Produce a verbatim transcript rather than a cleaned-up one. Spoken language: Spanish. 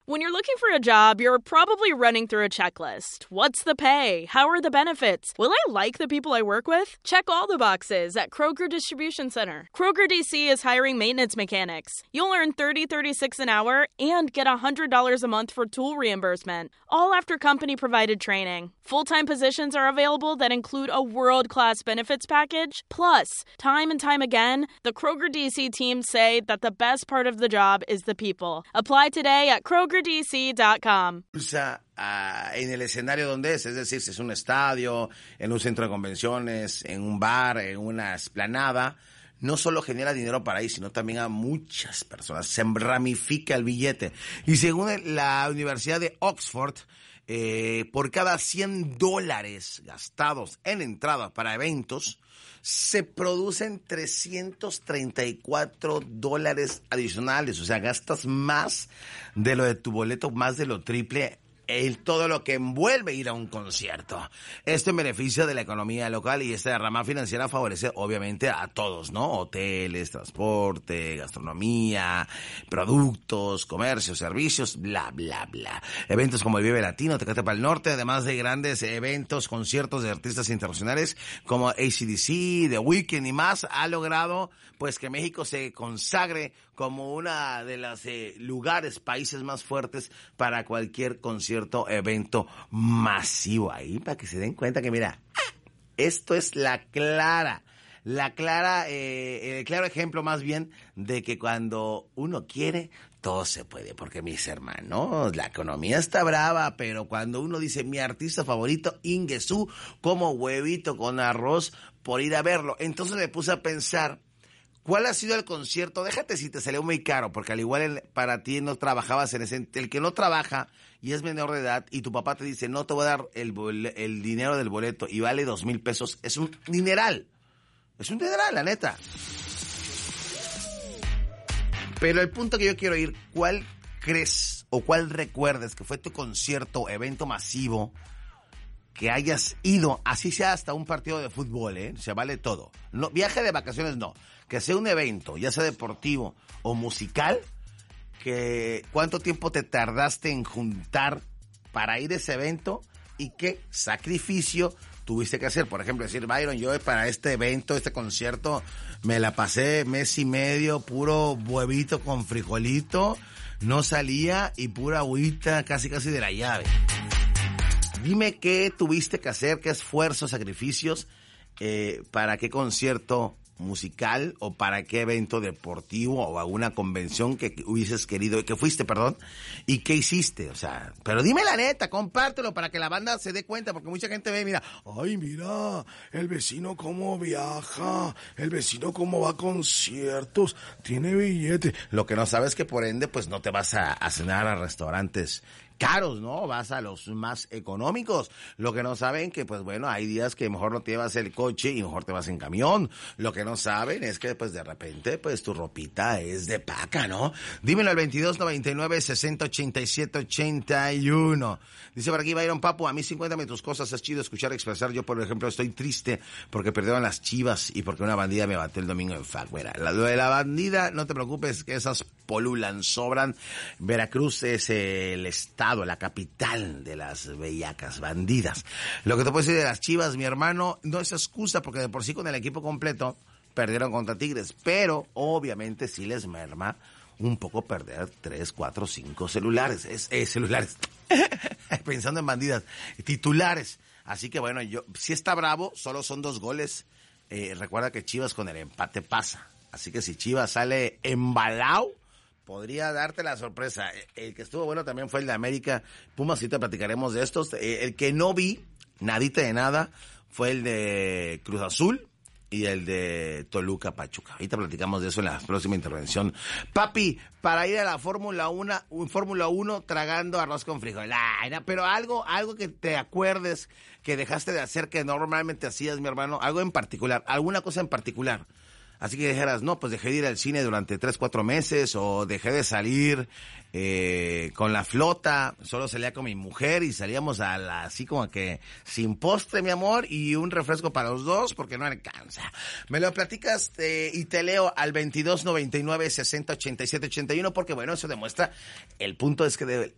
When you're looking for a job, you're probably running through a checklist. What's the pay? How are the benefits? Will I like the people I work with? Check all the boxes at Kroger Distribution Center. Kroger D C is hiring maintenance mechanics. You'll earn thirty dollars and thirty-six cents an hour and get one hundred dollars a month for tool reimbursement, all after company-provided training. Full-time positions are available that include a world-class benefits package. Plus, time and time again, the Kroger D C team say that the best part of the job is the people. Apply today at Kroger D C dot com. Uh, en el escenario donde es, es decir, si es un estadio, en un centro de convenciones, en un bar, en una esplanada, no solo genera dinero para ahí, sino también a muchas personas. Se ramifica el billete. Y según la Universidad de Oxford, eh, por cada cien dólares gastados en entradas para eventos, se producen trescientos treinta y cuatro dólares adicionales. O sea, gastas más de lo de tu boleto, más de lo triple, el todo lo que envuelve ir a un concierto. Esto en beneficio de la economía local y esta rama financiera favorece obviamente a todos, ¿no? Hoteles, transporte, gastronomía, productos, comercio, servicios, bla, bla, bla. Eventos como el Vive Latino, Tecate para el Norte, además de grandes eventos, conciertos de artistas internacionales como A C D C, The Weeknd y más, ha logrado pues que México se consagre como una de los eh, lugares, países más fuertes para cualquier concierto, evento masivo. Ahí para que se den cuenta que mira, esto es la clara, la clara, eh, el claro ejemplo más bien de que cuando uno quiere, todo se puede. Porque mis hermanos, la economía está brava, pero cuando uno dice mi artista favorito, Ingesu, como huevito con arroz por ir a verlo. Entonces me puse a pensar, ¿cuál ha sido el concierto? Déjate si te salió muy caro, porque al igual el, para ti no trabajabas en ese... El que no trabaja y es menor de edad y tu papá te dice, no te voy a dar el, el dinero del boleto y vale dos mil pesos, es un dineral. Es un dineral, la neta. Pero el punto que yo quiero ir, ¿cuál crees o cuál recuerdas que fue tu concierto o evento masivo que hayas ido, así sea hasta un partido de fútbol, ¿eh? Se vale todo. No, viaje de vacaciones no. Que sea un evento, ya sea deportivo o musical, que ¿cuánto tiempo te tardaste en juntar para ir a ese evento y qué sacrificio tuviste que hacer? Por ejemplo, decir, Byron, yo para este evento, este concierto, me la pasé mes y medio, puro huevito con frijolito, no salía y pura agüita casi casi de la llave. Dime qué tuviste que hacer, qué esfuerzos, sacrificios, eh, para qué concierto musical o para qué evento deportivo o alguna convención que hubieses querido, que fuiste, perdón, y qué hiciste, o sea, pero dime la neta, compártelo para que la banda se dé cuenta, porque mucha gente ve, mira, ay, mira, el vecino cómo viaja, el vecino cómo va a conciertos, tiene billete. Lo que no sabes es que por ende, pues no te vas a, a cenar a restaurantes caros, ¿no? Vas a los más económicos. Lo que no saben que, pues bueno, hay días que mejor no te llevas el coche y mejor te vas en camión. Lo que no saben es que, pues de repente, pues tu ropita es de paca, ¿no? Dímelo al veintidós noventa y nueve sesenta ochenta y siete ochenta y uno. Dice por aquí, Byron Papu, a mí sí cuéntame tus cosas, es chido escuchar expresar. Yo, por ejemplo, estoy triste porque perdieron las Chivas y porque una bandida me batió el domingo en Facuera. Lo de la bandida, no te preocupes, que esas polulan, sobran. Veracruz es el estado, la capital de las bellacas bandidas. Lo que te puedo decir de las Chivas, mi hermano, no es excusa porque de por sí con el equipo completo perdieron contra Tigres, pero obviamente sí les merma un poco perder tres, cuatro, cinco celulares, es, es celulares, pensando en bandidas, titulares. Así que bueno, yo si está bravo, solo son dos goles. Eh, recuerda que Chivas con el empate pasa. Así que si Chivas sale embalado, podría darte la sorpresa. El que estuvo bueno también fue el de América Pumas, ahorita platicaremos de estos. El que no vi, nadita de nada, fue el de Cruz Azul y el de Toluca Pachuca. Ahorita platicamos de eso en la próxima intervención. Papi, para ir a la Fórmula uno, Fórmula uno tragando arroz con frijol. Ay, no, pero algo, algo que te acuerdes que dejaste de hacer que normalmente hacías, mi hermano, algo en particular, alguna cosa en particular. Así que dijeras, no, pues dejé de ir al cine durante tres, cuatro meses, o dejé de salir eh, con la flota, solo salía con mi mujer y salíamos a la, así como que sin postre, mi amor, y un refresco para los dos, porque no alcanza. Me lo platicas eh, y te leo al veintidós noventa y nueve sesenta ochenta y siete ochenta y uno, porque bueno, eso demuestra, el punto es que de,